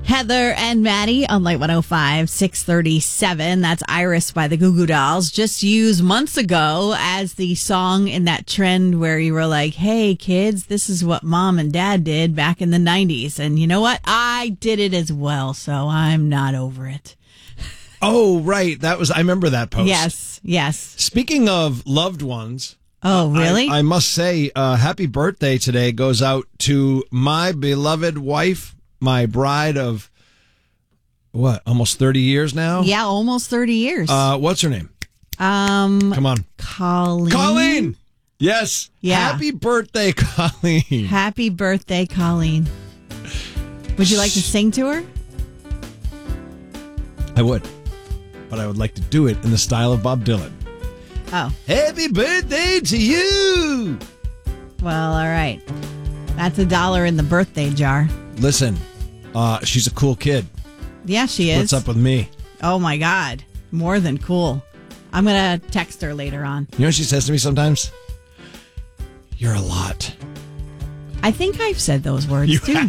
Heather and Maddie on Light 105, 637. That's Iris by the Goo Goo Dolls. Just used months ago as the song in that trend where you were like, hey, kids, this is what mom and dad did back in the 90s. And you know what? I did it as well, so I'm not over it. Oh, right. I remember that post. Yes. Speaking of loved ones. Oh, really? I must say, happy birthday today goes out to my beloved wife. My bride of, almost 30 years now? Yeah, almost 30 years. What's her name? Come on. Colleen. Colleen! Yes. Yeah. Happy birthday, Colleen. Happy birthday, Colleen. Would you like to sing to her? I would. But I would like to do it in the style of Bob Dylan. Oh. Happy birthday to you! Well, all right. That's $1 in the birthday jar. Listen, she's a cool kid. Yeah, she is. What's up with me? Oh, my God. More than cool. I'm going to text her later on. You know what she says to me sometimes? You're a lot. I think I've said those words, too.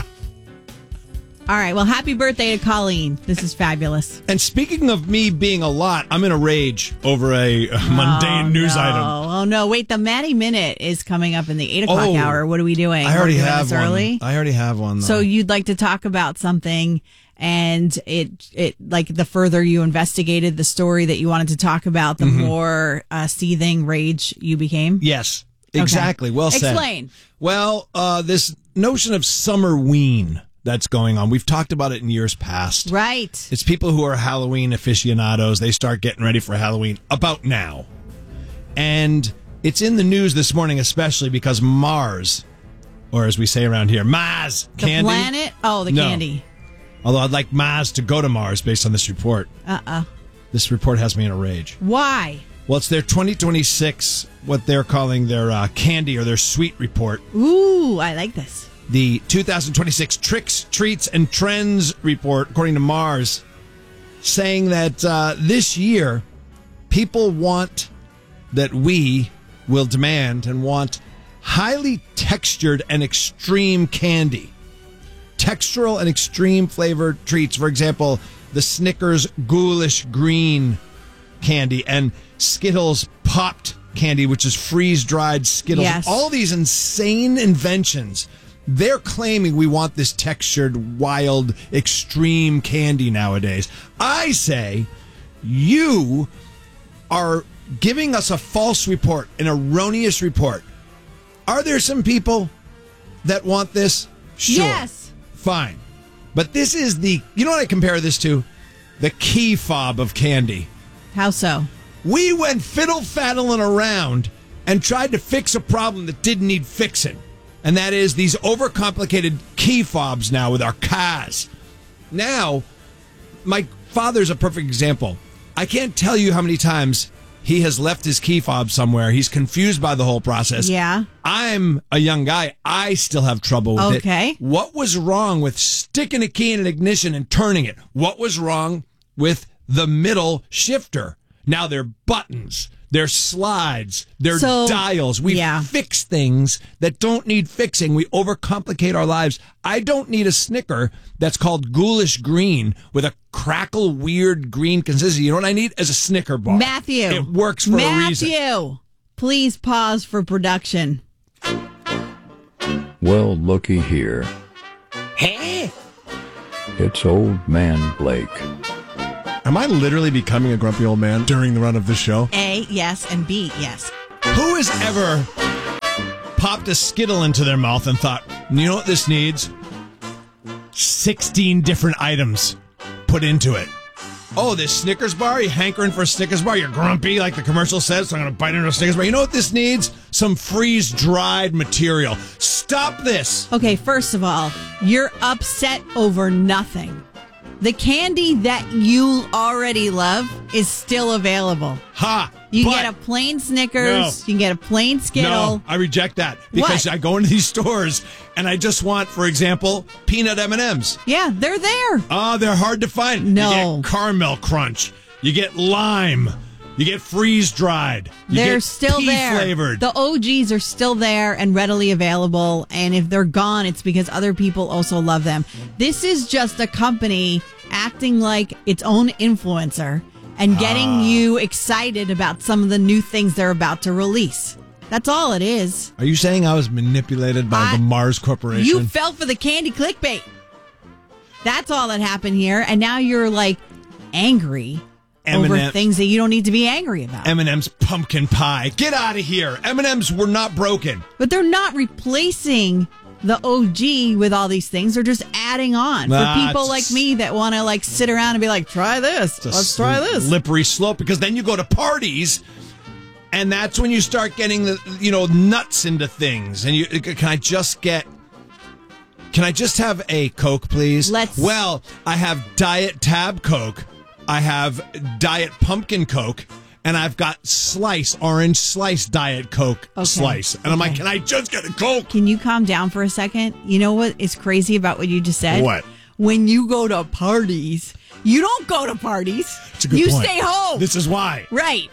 All right. Well, happy birthday to Colleen. This is fabulous. And speaking of me being a lot, I'm in a rage over a mundane news item. Oh, no. Wait, the Maddie Minute is coming up in the 8 o'clock hour. What are we doing? I already have one. Early? I already have one, though. So you'd like to talk about something, and it like the further you investigated the story that you wanted to talk about, the more seething rage you became? Yes, exactly. Okay. Well said. Explain. Well, this notion of summerween that's going on. We've talked about it in years past. Right. It's people who are Halloween aficionados. They start getting ready for Halloween about now. And it's in the news this morning, especially because Mars, or as we say around here, Mars candy. The planet? Oh, the candy. Although I'd like Mars to go to Mars based on this report. This report has me in a rage. Why? Well, it's their 2026, what they're calling their candy or their sweet report. Ooh, I like this. The 2026 Tricks, Treats, and Trends report, according to Mars, saying that this year, people want that we will demand and want highly textured and extreme candy. Textural and extreme flavored treats. For example, the Snickers Ghoulish Green candy and Skittles Popped candy, which is freeze-dried Skittles. Yes. All these insane inventions. They're claiming we want this textured, wild, extreme candy nowadays. I say you are giving us a false report, an erroneous report. Are there some people that want this? Sure. Yes. Fine. But this is you know what I compare this to? The key fob of candy. How so? We went fiddle-faddling around and tried to fix a problem that didn't need fixing. And that is these overcomplicated key fobs now with our cars. Now, my father's a perfect example. I can't tell you how many times he has left his key fob somewhere. He's confused by the whole process. Yeah. I'm a young guy. I still have trouble with it. Okay. What was wrong with sticking a key in an ignition and turning it? What was wrong with the middle shifter? Now they're buttons. They're slides. They're dials. We fix things that don't need fixing. We overcomplicate our lives. I don't need a Snicker that's called Ghoulish Green with a crackle weird green consistency. You know what I need? As a Snicker bar. Matthew. It works for a reason. Matthew, please pause for production. Well, looky here. Hey. It's old man Blake. Am I literally becoming a grumpy old man during the run of this show? A, yes, and B, yes. Who has ever popped a Skittle into their mouth and thought, you know what this needs? 16 different items put into it. Oh, this Snickers bar? You hankering for a Snickers bar? You're grumpy, like the commercial says, so I'm going to bite into a Snickers bar. You know what this needs? Some freeze-dried material. Stop this. Okay, first of all, you're upset over nothing. The candy that you already love is still available. Ha! You can get a plain Snickers. No. You can get a plain Skittle. No, I reject that. Because I go into these stores and I just want, for example, peanut M&Ms. Yeah, they're there. Oh, they're hard to find. No. You get caramel crunch. You get lime. You get freeze-dried. They're still pea there. flavored. The OGs are still there and readily available. And if they're gone, it's because other people also love them. This is just a company acting like its own influencer and getting you excited about some of the new things they're about to release. That's all it is. Are you saying I was manipulated by the Mars Corporation? You fell for the candy clickbait. That's all that happened here. And now you're like angry over things that you don't need to be angry about. M&M's pumpkin pie. Get out of here. M&M's were not broken. But they're not replacing the OG with all these things. They're just adding on for people like me that want to like sit around and be like, try this. Let's try this. Slippery slope, because then you go to parties and that's when you start getting the nuts into things. And can I just have a Coke, please? Well, I have Diet Tab Coke. I have Diet Pumpkin Coke, and I've got Orange Slice Diet Coke Slice. And I'm like, can I just get a Coke? Can you calm down for a second? You know what is crazy about what you just said? What? When you go to parties, you don't go to parties. That's a good point. Stay home. This is why. Right.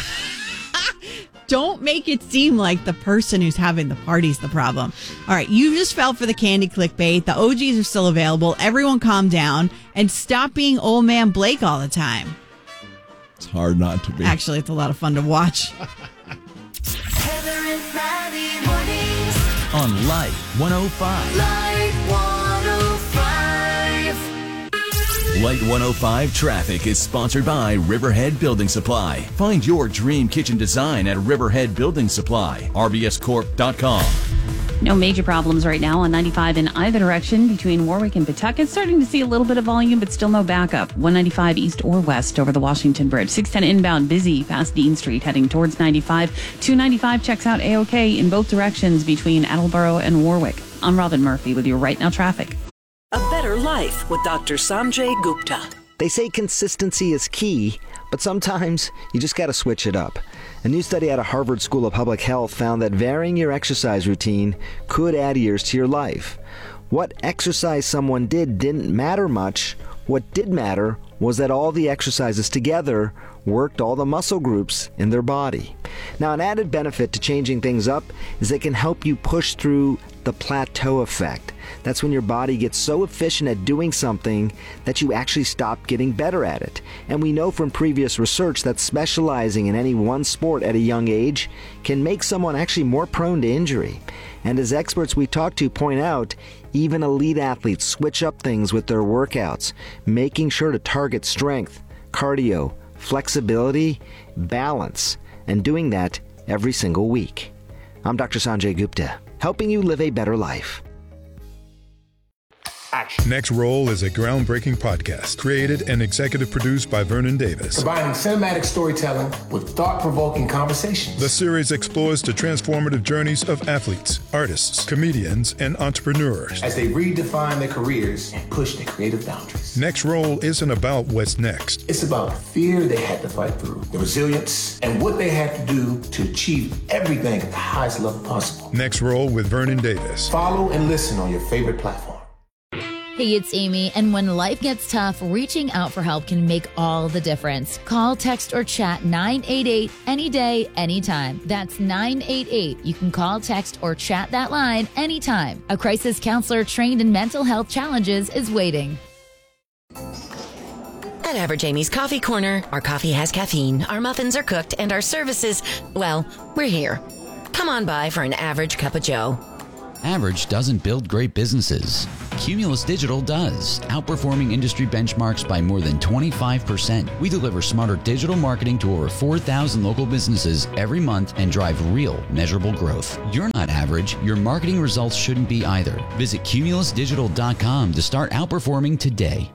Don't make it seem like the person who's having the party's the problem. All right, you just fell for the candy clickbait. The OGs are still available. Everyone calm down and stop being old man Blake all the time. It's hard not to be. Actually, it's a lot of fun to watch. Heather and Maddie mornings on Light 105. Light 105. Light 105 traffic is sponsored by Riverhead Building Supply. Find your dream kitchen design at Riverhead Building Supply. RBScorp.com. No major problems right now on 95 in either direction between Warwick and Pawtucket. Starting to see a little bit of volume, but still no backup. 195 east or west over the Washington Bridge. 610 inbound busy past Dean Street heading towards 95. 295 checks out A-OK in both directions between Attleboro and Warwick. I'm Robin Murphy with your Right Now traffic. A Better Life with Dr. Sanjay Gupta. They say consistency is key, but sometimes you just got to switch it up. A new study out of Harvard School of Public Health found that varying your exercise routine could add years to your life. What exercise someone did didn't matter much. What did matter was that all the exercises together worked all the muscle groups in their body. Now, an added benefit to changing things up is it can help you push through the plateau effect. That's when your body gets so efficient at doing something that you actually stop getting better at it. And we know from previous research that specializing in any one sport at a young age can make someone actually more prone to injury. And as experts we talk to point out, even elite athletes switch up things with their workouts, making sure to target strength, cardio, flexibility, balance, and doing that every single week. I'm Dr. Sanjay Gupta, helping you live a better life. Next Roll is a groundbreaking podcast created and executive produced by Vernon Davis. Combining cinematic storytelling with thought-provoking conversations. The series explores the transformative journeys of athletes, artists, comedians, and entrepreneurs as they redefine their careers and push their creative boundaries. Next Roll isn't about what's next. It's about the fear they had to fight through, the resilience, and what they had to do to achieve everything at the highest level possible. Next Roll with Vernon Davis. Follow and listen on your favorite platform. Hey, it's Amy, and when life gets tough, reaching out for help can make all the difference. Call, text, or chat 988 any day, anytime. That's 988. You can call, text, or chat that line anytime. A crisis counselor trained in mental health challenges is waiting. At Average Amy's Coffee Corner, our coffee has caffeine, our muffins are cooked, and our services, well, we're here. Come on by for an average cup of joe. Average doesn't build great businesses. Cumulus Digital does, outperforming industry benchmarks by more than 25%. We deliver smarter digital marketing to over 4,000 local businesses every month and drive real, measurable growth. You're not average. Your marketing results shouldn't be either. Visit cumulusdigital.com to start outperforming today.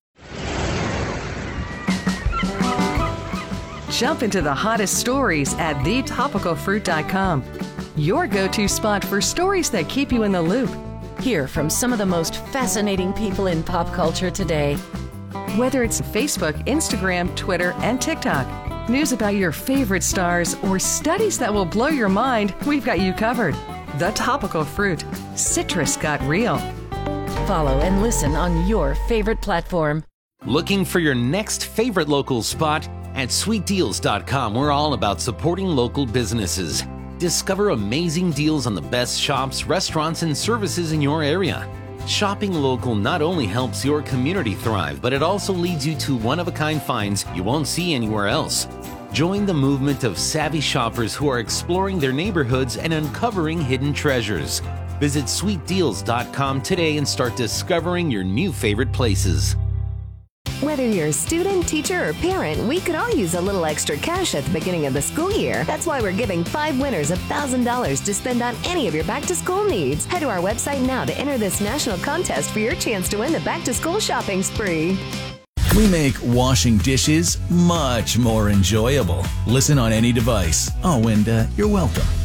Jump into the hottest stories at thetopicalfruit.com. Your go-to spot for stories that keep you in the loop. Hear from some of the most fascinating people in pop culture today. Whether it's Facebook, Instagram, Twitter, and TikTok, news about your favorite stars, or studies that will blow your mind, we've got you covered. The Topical Fruit. Citrus got real. Follow and listen on your favorite platform. Looking for your next favorite local spot? At sweetdeals.com, we're all about supporting local businesses. Discover amazing deals on the best shops, restaurants, and services in your area. Shopping local not only helps your community thrive, but it also leads you to one-of-a-kind finds you won't see anywhere else. Join the movement of savvy shoppers who are exploring their neighborhoods and uncovering hidden treasures. Visit sweetdeals.com today and start discovering your new favorite places. Whether you're a student, teacher, or parent, we could all use a little extra cash at the beginning of the school year. That's why we're giving 5 winners $1,000 to spend on any of your back-to-school needs. Head to our website now to enter this national contest for your chance to win the back-to-school shopping spree. We make washing dishes much more enjoyable. Listen on any device. Oh, and you're welcome.